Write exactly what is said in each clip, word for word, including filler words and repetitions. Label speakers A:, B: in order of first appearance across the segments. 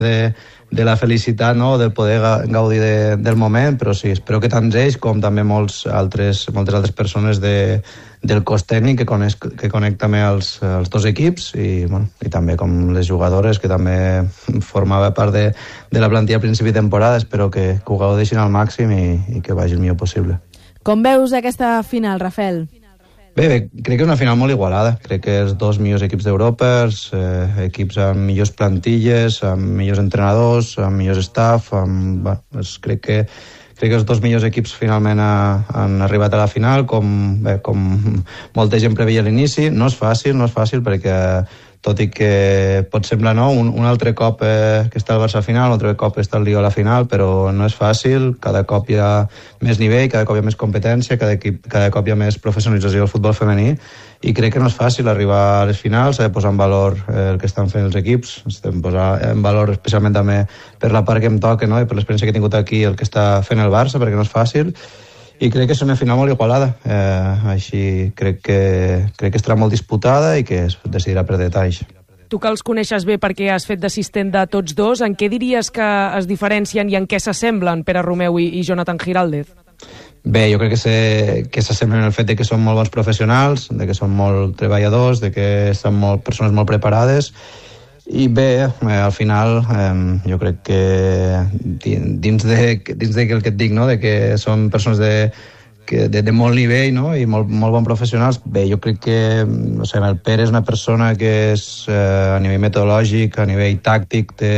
A: de, de la felicitat, no?, del poder gaudir de, del moment, però sí, espero que tant ells com també molts altres, moltes altres persones de, del cos tècnic que conec, que conec també els, els dos equips i, bueno, i també com les jugadores que també formava part de, de la plantilla a principi de temporada. Espero que, que ho gaudeixin al màxim i, i que vagi el millor possible.
B: Com veus aquesta final, Rafael?
A: Bé, bé, crec que és una final molt igualada. Crec que els dos millors equips d'Europa, eh, equips amb millors plantilles, amb millors entrenadors, amb millors staff, amb, bueno, és, crec que crec que els dos millors equips finalment ha, han arribat a la final, com, bé, com molta gent preveia a l'inici. No és fàcil, no és fàcil perquè tot i que pot semblar, no, un, un altre cop eh, que està el Barça a final, un altre cop està el Lió a la final, però no és fàcil. Cada cop hi ha més nivell, cada cop hi ha més competència, cada, equip, cada cop hi ha més professionalització del futbol femení, i crec que no és fàcil arribar a les finals. S'ha de posar en valor eh, el que estan fent els equips, s'ha de posar en valor especialment també per la part que em toca, no?, i per l'experiència que he tingut aquí, el que està fent el Barça, perquè no és fàcil. I crec que és una final molt igualada, eh, així crec que, crec que estarà molt disputada i que es decidirà per detalls.
C: Tu que els coneixes bé perquè has fet d'assistent de tots dos, en què diries que es diferencien i en què s'assemblen Pere Romeu i, i Jonathan Giraldez?
A: Bé, jo crec que, se, que s'assemblen en el fet de que són molt bons professionals, de que són molt treballadors, de que són molt, persones molt preparades. I bé, eh, al final eh, jo crec que dins de, dins de el que et dic, no?, de que són persones de, que, de, de molt nivell, no?, i molt, molt bons professionals. Bé, jo crec que, no sé, el Pere és una persona que és eh, a nivell metodològic, a nivell tàctic, té,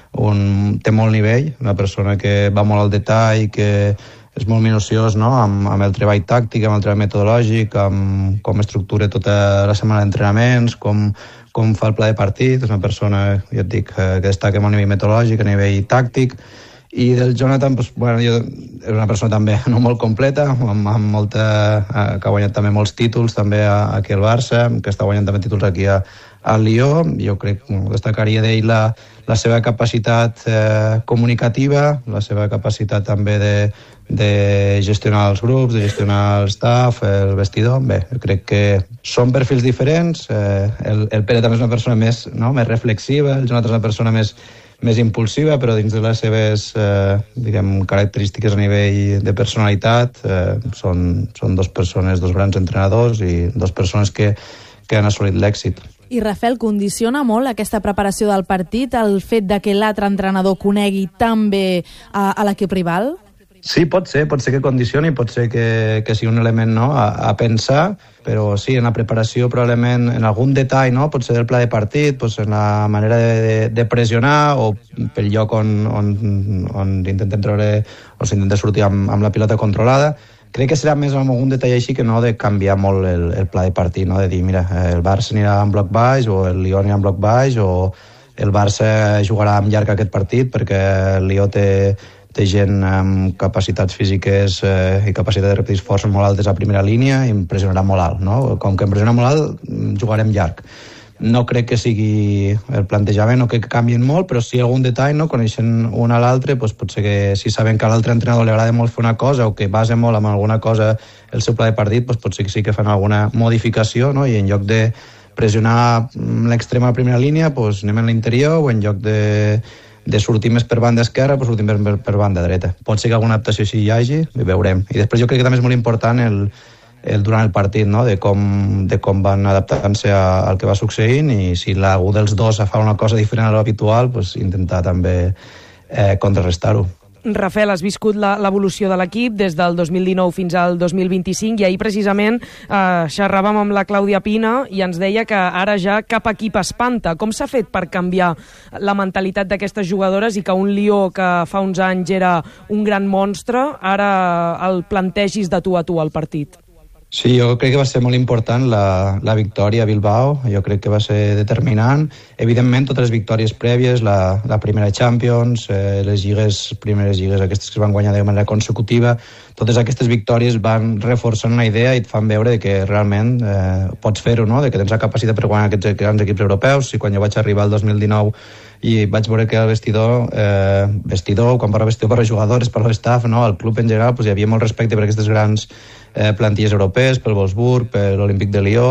A: un, té molt nivell, una persona que va molt al detall, que és molt minuciós, no?, amb, amb el treball tàctic, amb el treball metodològic, amb com estructura tota la setmana d'entrenaments, com com fa el pla de partit. És una persona, ja et dic, que destaca a nivell metodològic, a nivell tàctic. I del Jonathan, doncs, bueno, jo, és una persona també no molt completa, amb, amb molta, que ha guanyat també molts títols també aquí al Barça, que està guanyant també títols aquí a, al Lió. Jo crec que destacaria d'ell la, la seva capacitat eh, comunicativa, la seva capacitat també de, de gestionar els grups, de gestionar el staff, el vestidor. Bé, jo crec que són perfils diferents. Eh, el, el Pere també és una persona més, no?, més reflexiva, el Jonathan és una persona més, més impulsiva, però dins de les seves eh, diguem, característiques a nivell de personalitat eh, són, són dos persones, dos grans entrenadors i dos persones que, que han assolit l'èxit.
B: I Rafael, condiciona molt aquesta preparació del partit el fet de que l'altre entrenador conegui tan bé a, a l'equip rival?
A: Sí, pot ser, pot ser que condicioni, pot ser que, que sigui un element, no?, a, a pensar, però sí, en la preparació probablement en algun detall, no?, pot ser del pla de partit, pot ser en la manera de, de, de pressionar o pel lloc on, on, on intentem treure o s'intenta sortir amb, amb la pilota controlada. Crec que serà més amb algun detall així que no de canviar molt el, el pla de partit, no?, de dir, mira, el Barça anirà en bloc baix o el Lió anirà en bloc baix o el Barça jugarà amb llarg aquest partit perquè el Lió té té gent amb capacitats físiques eh, i capacitat de repetits forces molt altes a primera línia i em pressionarà molt alt, no? Com que em pressiona molt alt, jugarem llarg. No crec que sigui el plantejament, no crec que canvien molt, però sí algun detall, no? Coneixent un a l'altre, doncs potser que si saben que a l'altre entrenador li agrada molt fer una cosa o que basa molt en alguna cosa el seu pla de partit, doncs potser que sí que fan alguna modificació, no? I en lloc de pressionar l'extrem a la primera línia, doncs anem a l'interior, o en lloc de de sortir més per banda esquerra, però sortim per, per banda dreta. Pot ser que alguna adaptació així hi hagi, i veurem. I després jo crec que també és molt important el, el durant el partit, no?, de com, de com van adaptant-se al que va succeint, i si algú dels dos fa una cosa diferent a l'habitual, pues, intentar també eh, contrarrestar-ho.
C: Rafael, has viscut l'evolució de l'equip des del dos mil dinou fins al dos mil vint-i-cinc i ahir precisament eh, xerràvem amb la Clàudia Pina i ens deia que ara ja cap equip espanta. Com s'ha fet per canviar la mentalitat d'aquestes jugadores i que un Lió que fa uns anys era un gran monstre ara el plantegis de tu a tu al partit?
A: Sí, jo crec que va ser molt important la, la victòria a Bilbao, jo crec que va ser determinant. Evidentment, totes les victòries prèvies, la, la primera Champions, eh, les lligues, primeres lligues aquestes que es van guanyar de manera consecutiva, totes aquestes victòries van reforçant una idea i et fan veure que realment eh, pots fer-ho, no?, de que tens la capacitat per guanyar aquests grans equips europeus. I quan jo vaig arribar el dos mil dinou i vaig veure que el vestidor, eh, vestidor, quan parlo vestidor per als jugadors, per l'estaff, no?, el club en general, pues, hi havia molt respecte per aquestes grans eh, plantilles europees, pel Wolfsburg, per l'Olímpic de Lió,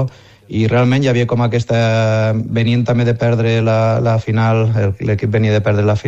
A: i realment hi havia com aquesta... venien també de perdre la, la final, l'equip venia de perdre la final